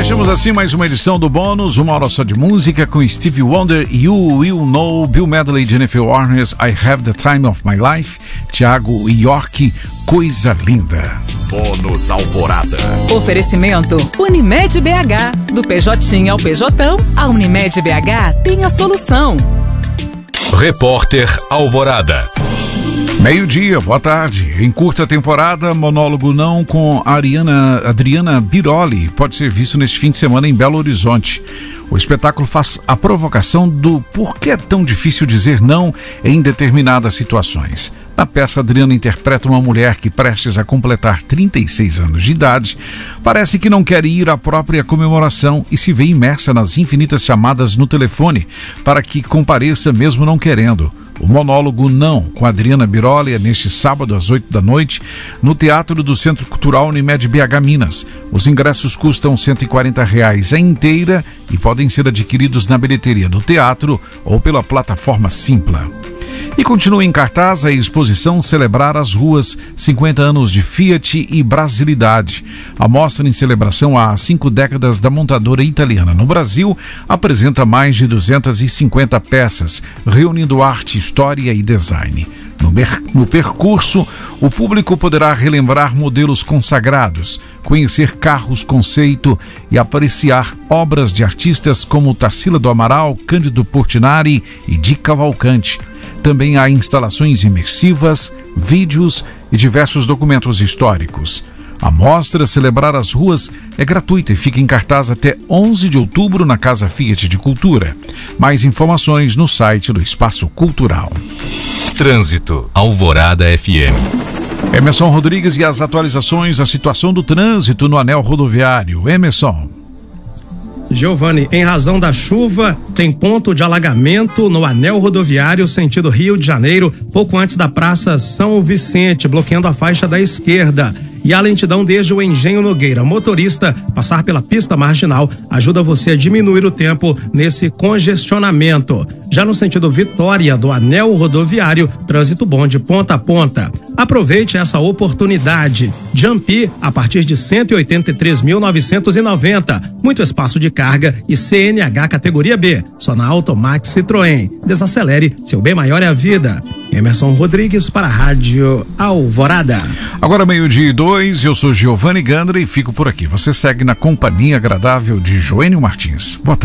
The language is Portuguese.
Fechamos assim mais uma edição do Bônus, uma hora só de música com Stevie Wonder, You Will Know, Bill Medley, Jennifer Warnes, I Have the Time of My Life, Thiago York, Coisa Linda. Bônus Alvorada. Oferecimento Unimed BH. Do PJ ao PJão, a Unimed BH tem a solução. Repórter Alvorada. Meio-dia, boa tarde. Em curta temporada, Monólogo Não com Adriana Biroli pode ser visto neste fim de semana em Belo Horizonte. O espetáculo faz a provocação do porquê é tão difícil dizer não em determinadas situações. Na peça, Adriana interpreta uma mulher que, prestes a completar 36 anos de idade, parece que não quer ir à própria comemoração e se vê imersa nas infinitas chamadas no telefone para que compareça mesmo não querendo. O Monólogo Não, com Adriana Biroli, é neste sábado às 8 da noite, no Teatro do Centro Cultural Unimed BH Minas. Os ingressos custam R$ 140 a inteira e podem ser adquiridos na bilheteria do teatro ou pela plataforma Simpla. E continua em cartaz a exposição Celebrar as Ruas, 50 anos de Fiat e Brasilidade. A mostra, em celebração a 5 décadas da montadora italiana no Brasil, apresenta mais de 250 peças, reunindo arte, história e design. No percurso, o público poderá relembrar modelos consagrados, conhecer carros conceito e apreciar obras de artistas como Tarsila do Amaral, Cândido Portinari e Di Cavalcanti. Também há instalações imersivas, vídeos e diversos documentos históricos. A mostra Celebrar as Ruas é gratuita e fica em cartaz até 11 de outubro na Casa Fiat de Cultura. Mais informações no site do Espaço Cultural. Trânsito, Alvorada FM. Emerson Rodrigues e as atualizações da situação do trânsito no anel rodoviário. Emerson. Giovanni, em razão da chuva, tem ponto de alagamento no anel rodoviário sentido Rio de Janeiro, pouco antes da Praça São Vicente, bloqueando a faixa da esquerda. E a lentidão desde o Engenho Nogueira. Motorista, passar pela pista marginal ajuda você a diminuir o tempo nesse congestionamento. Já no sentido Vitória do anel rodoviário, trânsito bom de ponta a ponta. Aproveite essa oportunidade. Jumpy a partir de 183.990. Muito espaço de carga e CNH categoria B. Só na Automax Citroën. Desacelere, seu bem maior é a vida. Emerson Rodrigues para a Rádio Alvorada. Agora 12:02, eu sou Giovanni Gandra e fico por aqui. Você segue na companhia agradável de Joênio Martins. Boa tarde.